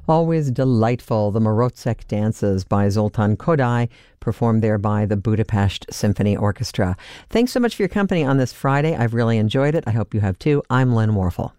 Always delightful. The Morozek Dances by Zoltan Kodály, performed there by the Budapest Symphony Orchestra. Thanks so much for your company on this Friday. I've really enjoyed it. I hope you have too. I'm Lynn Warfel.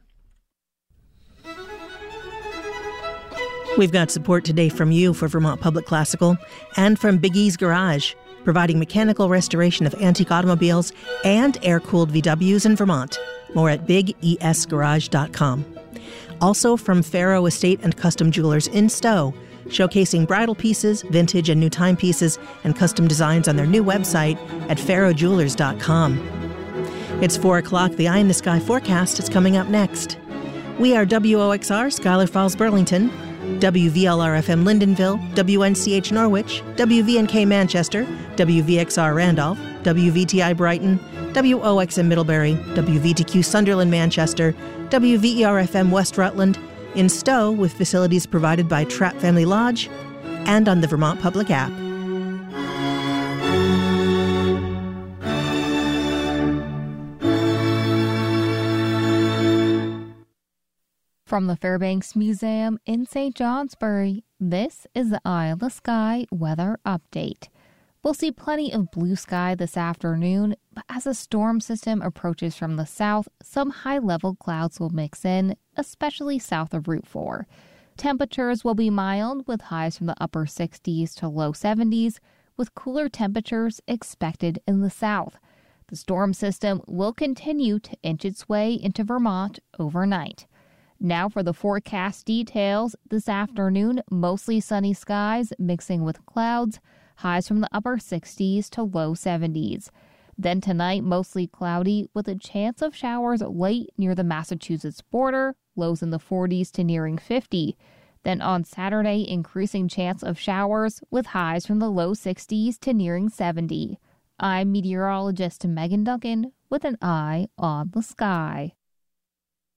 We've got support today from you for Vermont Public Classical and from Big E's Garage, providing mechanical restoration of antique automobiles and air-cooled VWs in Vermont. More at bigesgarage.com. Also from Faro Estate and Custom Jewelers in Stowe, showcasing bridal pieces, vintage and new timepieces, and custom designs on their new website at farojewelers.com. It's 4 o'clock. The Eye in the Sky forecast is coming up next. We are WOXR, Schuyler Falls, Burlington, WVLR-FM Lyndonville, WNCH Norwich, WVNK Manchester, WVXR Randolph, WVTI Brighton, WOXM Middlebury, WVTQ Sunderland Manchester, WVER-FM West Rutland, in Stowe with facilities provided by Trapp Family Lodge, and on the Vermont Public app. From the Fairbanks Museum in St. Johnsbury, this is the Eye of the Sky weather update. We'll see plenty of blue sky this afternoon, but as a storm system approaches from the south, some high-level clouds will mix in, especially south of Route 4. Temperatures will be mild, with highs from the upper 60s to low 70s, with cooler temperatures expected in the south. The storm system will continue to inch its way into Vermont overnight. Now for the forecast details. This afternoon, mostly sunny skies mixing with clouds, highs from the upper 60s to low 70s. Then tonight, mostly cloudy with a chance of showers late near the Massachusetts border, lows in the 40s to nearing 50. Then on Saturday, increasing chance of showers with highs from the low 60s to nearing 70. I'm meteorologist Megan Duncan with an eye on the sky.